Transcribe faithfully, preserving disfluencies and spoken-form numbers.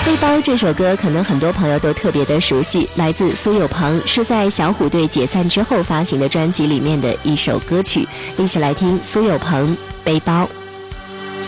背包这首歌可能很多朋友都特别的熟悉，来自苏有朋，是在小虎队解散之后发行的专辑里面的一首歌曲，一起来听苏有朋背包。